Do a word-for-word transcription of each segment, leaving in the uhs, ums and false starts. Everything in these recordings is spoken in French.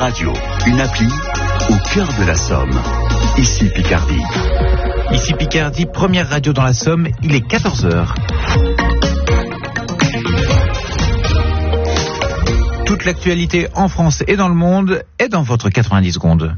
radio, une appli au cœur de la Somme. Ici Picardie. Ici Picardie, première radio dans la Somme, il est quatorze heures. Toute l'actualité en France et dans le monde est dans votre quatre-vingt-dix secondes.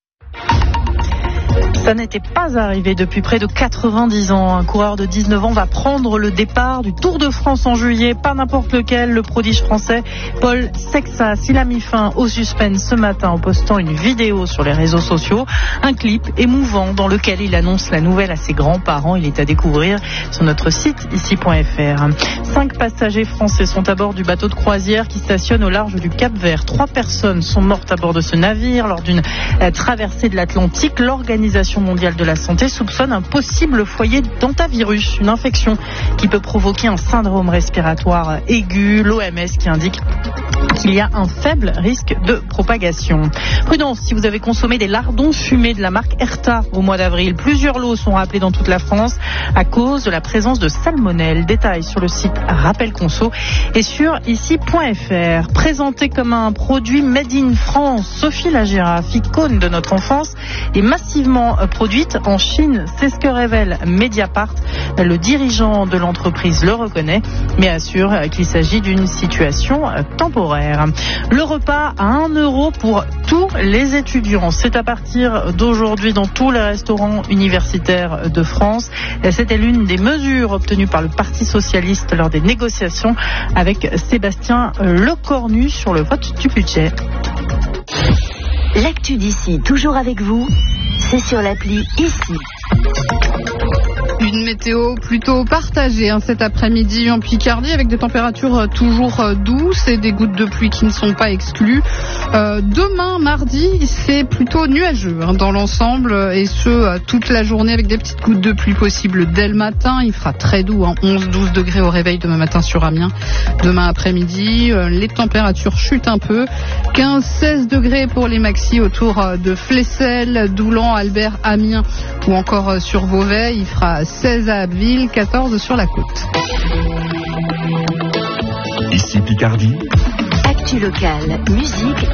Ça n'était pas arrivé depuis près de quatre-vingt-dix ans. Un coureur de dix-neuf ans va prendre le départ du Tour de France en juillet. Pas n'importe lequel, le prodige français Paul Sexas. Il a mis fin au suspense ce matin en postant une vidéo sur les réseaux sociaux. Un clip émouvant dans lequel il annonce la nouvelle à ses grands-parents. Il est à découvrir sur notre site ici point f r. Cinq passagers français sont à bord du bateau de croisière qui stationne au large du Cap-Vert. Trois personnes sont mortes à bord de ce navire lors d'une traversée de l'Atlantique. L'Organisation mondiale de la santé soupçonne un possible foyer d'hantavirus, une infection qui peut provoquer un syndrome respiratoire aigu. L'O M S qui indique qu'il y a un faible risque de propagation. Prudence si vous avez consommé des lardons fumés de la marque Erta au mois d'avril. Plusieurs lots sont rappelés dans toute la France à cause de la présence de salmonelle. Détails sur le site Rappel Conso et sur ici point f r. Présenté comme un produit made in France, Sophie la girafe, icône de notre enfance, est massivement produite en Chine. C'est ce que révèle Mediapart. Le dirigeant de l'entreprise le reconnaît, mais assure qu'il s'agit d'une situation temporaire. Le repas à un euro pour tous les étudiants. C'est à partir d'aujourd'hui dans tous les restaurants universitaires de France. C'était l'une des mesures obtenues par le Parti socialiste lors des négociations avec Sébastien Lecornu sur le vote du budget. L'actu d'ici, toujours avec vous, c'est sur l'appli Ici. Une météo plutôt partagée hein, cet après-midi en Picardie avec des températures toujours douces et des gouttes de pluie qui ne sont pas exclues. Euh, demain, mardi, c'est plutôt nuageux hein, dans l'ensemble et ce, toute la journée avec des petites gouttes de pluie possibles dès le matin. Il fera très doux, hein, onze à douze degrés au réveil demain matin sur Amiens. Demain après-midi, euh, les températures chutent un peu. quinze à seize degrés pour les maxis autour de Flesselles, Doulan, Albert, Amiens ou encore sur Beauvais. Il fera seize à Abbeville, quatorze sur la côte. Ici Picardie. Actu locale, musique